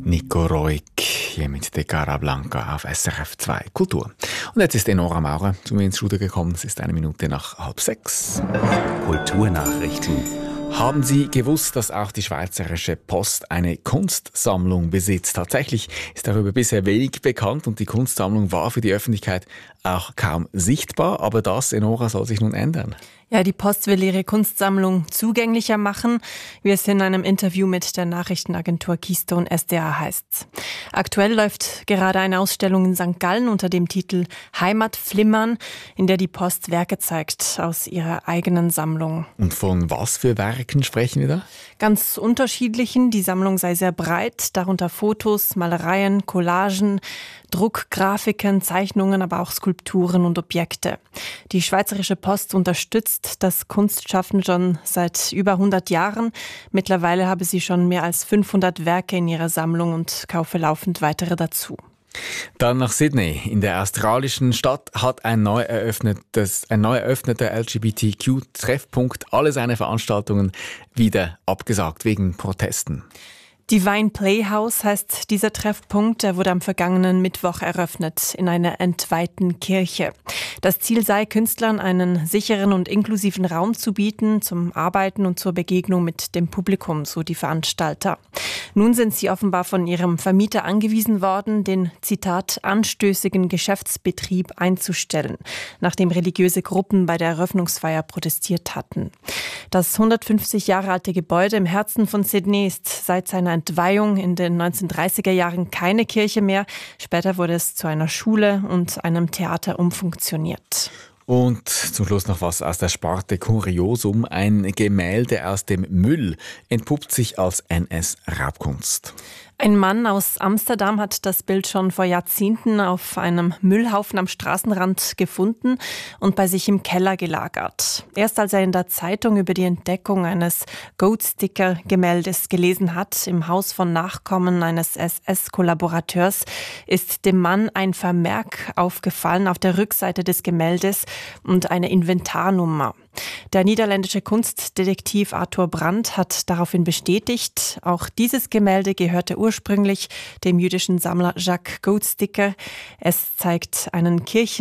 Nico Roig hier mit De Cara Blanca auf SRF 2 Kultur. Und jetzt ist Enora Maurer zu mir ins Studio gekommen. Es ist 1:05 nach 5:30. Kulturnachrichten. Haben Sie gewusst, dass auch die Schweizerische Post eine Kunstsammlung besitzt? Tatsächlich ist darüber bisher wenig bekannt und die Kunstsammlung war für die Öffentlichkeit auch kaum sichtbar. Aber das, Enora, soll sich nun ändern. Ja, die Post will ihre Kunstsammlung zugänglicher machen, wie es in einem Interview mit der Nachrichtenagentur Keystone SDA heißt. Aktuell läuft gerade eine Ausstellung in St. Gallen unter dem Titel Heimatflimmern, in der die Post Werke zeigt aus ihrer eigenen Sammlung. Und von was für Werken sprechen wir da? Ganz unterschiedlichen. Die Sammlung sei sehr breit, darunter Fotos, Malereien, Collagen, Druck, Grafiken, Zeichnungen, aber auch Skulpturen und Objekte. Die Schweizerische Post unterstützt das Kunstschaffen schon seit über 100 Jahren. Mittlerweile habe sie schon mehr als 500 Werke in ihrer Sammlung und kaufe laufend weitere dazu. Dann nach Sydney. In der australischen Stadt hat ein neu eröffneter LGBTQ-Treffpunkt alle seine Veranstaltungen wieder abgesagt, wegen Protesten. Divine Playhouse heißt dieser Treffpunkt. Er wurde am vergangenen Mittwoch eröffnet in einer entweihten Kirche. Das Ziel sei, Künstlern einen sicheren und inklusiven Raum zu bieten zum Arbeiten und zur Begegnung mit dem Publikum, so die Veranstalter. Nun sind sie offenbar von ihrem Vermieter angewiesen worden, den, Zitat, anstößigen Geschäftsbetrieb einzustellen, nachdem religiöse Gruppen bei der Eröffnungsfeier protestiert hatten. Das 150 Jahre alte Gebäude im Herzen von Sydney ist seit seiner Entweihung in den 1930er Jahren keine Kirche mehr. Später wurde es zu einer Schule und einem Theater umfunktioniert. Und zum Schluss noch was aus der Sparte Kuriosum. Ein Gemälde aus dem Müll entpuppt sich als NS-Raubkunst. Ein Mann aus Amsterdam hat das Bild schon vor Jahrzehnten auf einem Müllhaufen am Straßenrand gefunden und bei sich im Keller gelagert. Erst als er in der Zeitung über die Entdeckung eines Goldsticker-Gemäldes gelesen hat, im Haus von Nachkommen eines SS-Kollaborateurs, ist dem Mann ein Vermerk aufgefallen auf der Rückseite des Gemäldes und eine Inventarnummer. Der niederländische Kunstdetektiv Arthur Brandt hat daraufhin bestätigt, auch dieses Gemälde gehörte ursprünglich dem jüdischen Sammler Jacques Goldsticker. Es zeigt eine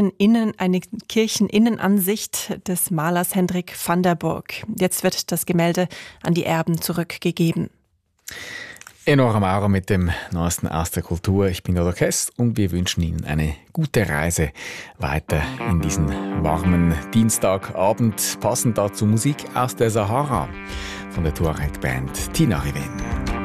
Kircheninnenansicht des Malers Hendrik van der Burg. Jetzt wird das Gemälde an die Erben zurückgegeben. Enora Maurer mit dem Neuesten aus der Kultur. Ich bin Odo Kess und wir wünschen Ihnen eine gute Reise weiter in diesen warmen Dienstagabend. Passend dazu Musik aus der Sahara von der Tuareg-Band Tina Riven.